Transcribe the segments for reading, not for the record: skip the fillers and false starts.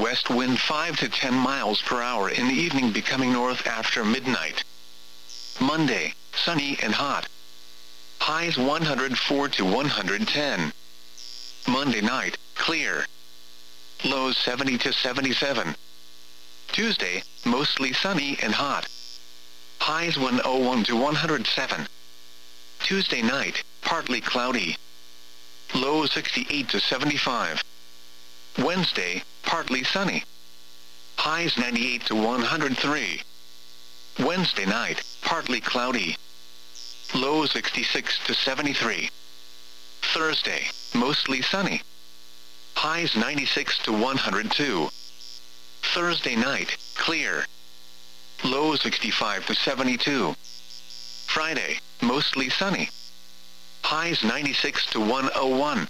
west wind 5 to 10 miles per hour in the evening, becoming north after midnight. Monday, sunny and hot. Highs 104 to 110. Monday night, clear. Lows 70 to 77. Tuesday, mostly sunny and hot. Highs 101 to 107. Tuesday night, partly cloudy. Lows 68 to 75. Wednesday, partly sunny. Highs 98 to 103. Wednesday night, partly cloudy. Lows 66 to 73. Thursday, mostly sunny. Highs 96 to 102. Thursday night, clear. Lows 65 to 72. Friday, mostly sunny. Highs 96 to 101.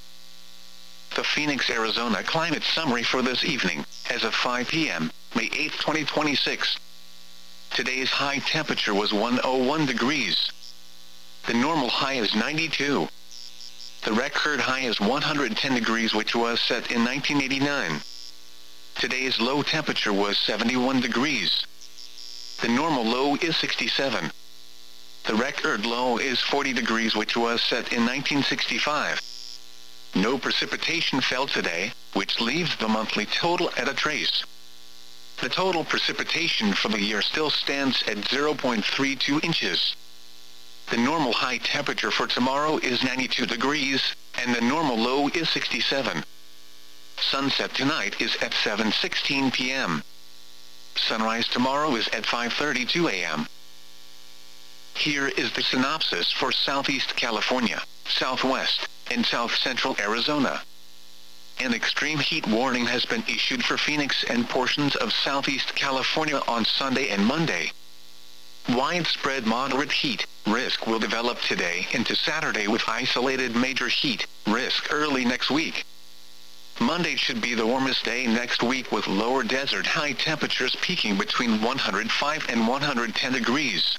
The Phoenix, Arizona climate summary for this evening, as of 5 p.m., May 8, 2026. Today's high temperature was 101 degrees. The normal high is 92. The record high is 110 degrees, which was set in 1989. Today's low temperature was 71 degrees. The normal low is 67. The record low is 40 degrees, which was set in 1965. No precipitation fell today, which leaves the monthly total at a trace. The total precipitation for the year still stands at 0.32 inches. The normal high temperature for tomorrow is 92 degrees, and the normal low is 67. Sunset tonight is at 7:16 p.m. Sunrise tomorrow is at 5:32 a.m. Here is the synopsis for Southeast California, Southwest, and South Central Arizona. An extreme heat warning has been issued for Phoenix and portions of Southeast California on Sunday and Monday. Widespread moderate heat risk will develop today into Saturday, with isolated major heat risk early next week. Monday should be the warmest day next week, with lower desert high temperatures peaking between 105 and 110 degrees.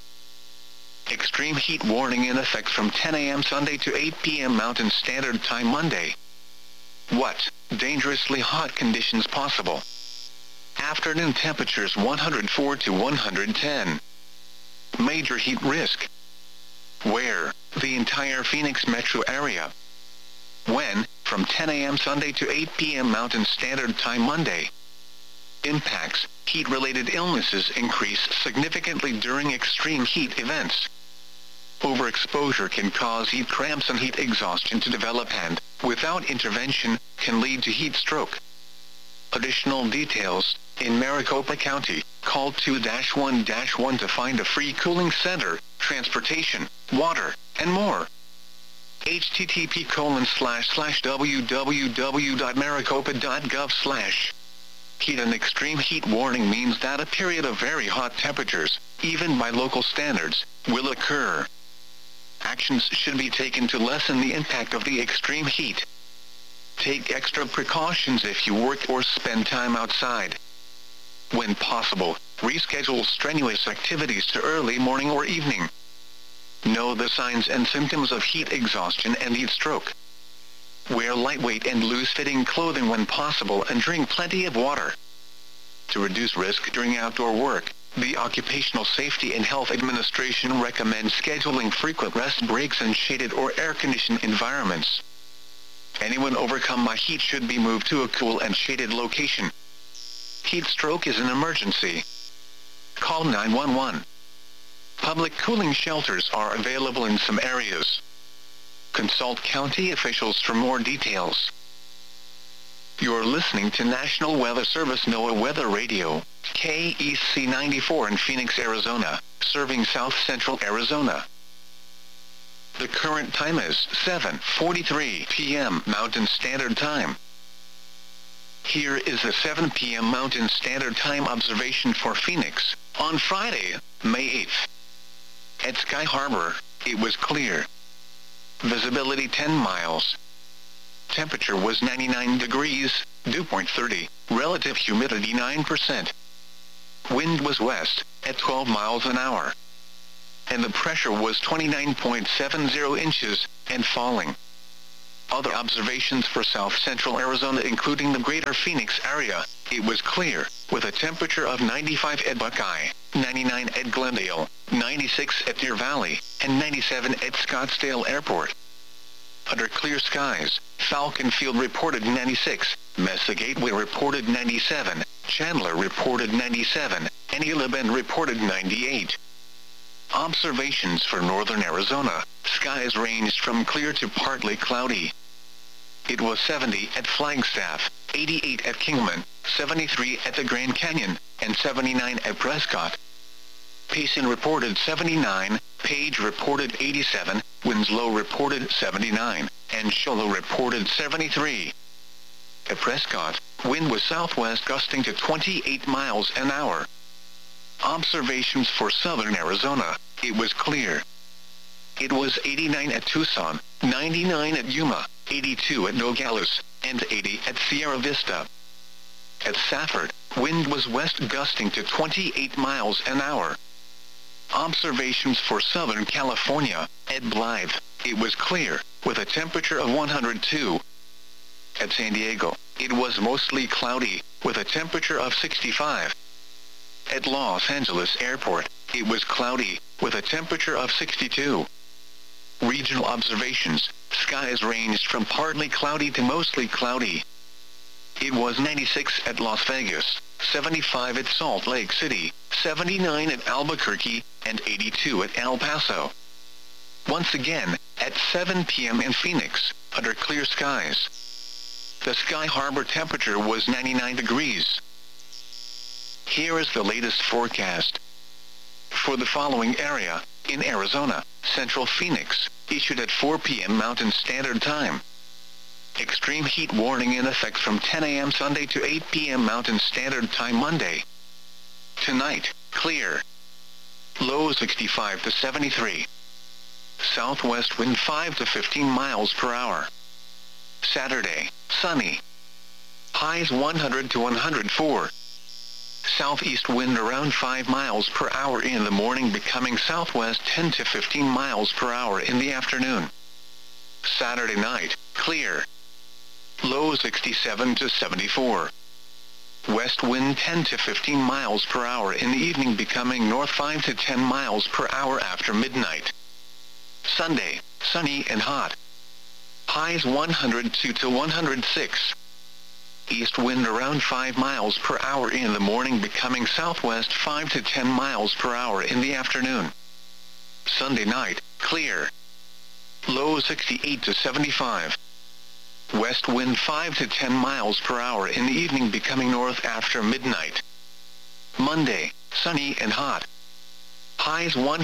Extreme heat warning in effect from 10 a.m. Sunday to 8 p.m. Mountain Standard Time Monday. What? Dangerously hot conditions possible. Afternoon temperatures 104 to 110. Major heat risk. Where? The entire Phoenix metro area. When? From 10 a.m. Sunday to 8 p.m. Mountain Standard Time Monday. Impacts. Heat-related illnesses increase significantly during extreme heat events. Overexposure can cause heat cramps and heat exhaustion to develop and, without intervention, can lead to heat stroke. Additional details. In Maricopa County, call 2-1-1 to find a free cooling center, transportation, water, and more. http://www.maricopa.gov/. Heat and extreme heat warning means that a period of very hot temperatures, even by local standards, will occur. Actions should be taken to lessen the impact of the extreme heat. Take extra precautions if you work or spend time outside. When possible, reschedule strenuous activities to early morning or evening. Know the signs and symptoms of heat exhaustion and heat stroke. Wear lightweight and loose-fitting clothing when possible, and drink plenty of water. To reduce risk during outdoor work, the Occupational Safety and Health Administration recommends scheduling frequent rest breaks in shaded or air-conditioned environments. Anyone overcome by heat should be moved to a cool and shaded location. Heat stroke is an emergency. Call 911. Public cooling shelters are available in some areas. Consult county officials for more details. You're listening to National Weather Service NOAA Weather Radio, KEC 94 in Phoenix, Arizona, serving South Central Arizona. The current time is 7:43 p.m. Mountain Standard Time. Here is the 7 p.m. Mountain Standard Time observation for Phoenix, on Friday, May 8th. At Sky Harbor, it was clear. Visibility 10 miles. Temperature was 99 degrees, dew point 30, relative humidity 9%. Wind was west, at 12 miles an hour. And the pressure was 29.70 inches, and falling. Other observations for south-central Arizona including the greater Phoenix area, it was clear, with a temperature of 95 at Buckeye, 99 at Glendale, 96 at Deer Valley, and 97 at Scottsdale Airport. Under clear skies, Falcon Field reported 96, Mesa Gateway reported 97, Chandler reported 97, and Gila Bend reported 98. Observations for northern Arizona, skies ranged from clear to partly cloudy. It was 70 at Flagstaff, 88 at Kingman, 73 at the Grand Canyon, and 79 at Prescott. Payson reported 79, Page reported 87, Winslow reported 79, and Shoalo reported 73. At Prescott, wind was southwest gusting to 28 miles an hour. Observations for southern Arizona, it was clear. It was 89 at Tucson, 99 at Yuma, 82 at Nogales, and 80 at Sierra Vista. At Safford, wind was west gusting to 28 miles an hour. Observations for Southern California, at Blythe, it was clear, with a temperature of 102. At San Diego, it was mostly cloudy, with a temperature of 65. At Los Angeles Airport, it was cloudy, with a temperature of 62. Regional observations, skies ranged from partly cloudy to mostly cloudy. It was 96 at Las Vegas, 75 at Salt Lake City, 79 at Albuquerque, and 82 at El Paso. Once again, at 7 p.m. in Phoenix, under clear skies. The Sky Harbor temperature was 99 degrees. Here is the latest forecast. For the following area, in Arizona, Central Phoenix, issued at 4 p.m. Mountain Standard Time. Extreme heat warning in effect from 10 a.m. Sunday to 8 p.m. Mountain Standard Time Monday. Tonight, clear. Low 65 to 73. Southwest wind 5 to 15 miles per hour. Saturday, sunny. Highs 100 to 104. Southeast wind around 5 miles per hour in the morning, becoming southwest 10 to 15 miles per hour in the afternoon. Saturday night, clear. Low 67 to 74. West wind 10 to 15 miles per hour in the evening, becoming north 5 to 10 miles per hour after midnight. Sunday, sunny and hot. Highs 102 to 106. East wind around 5 miles per hour in the morning, becoming southwest 5 to 10 miles per hour in the afternoon. Sunday night, clear. Low 68 to 75. West wind 5 to 10 miles per hour in the evening, becoming north after midnight. Monday, sunny and hot. Highs 100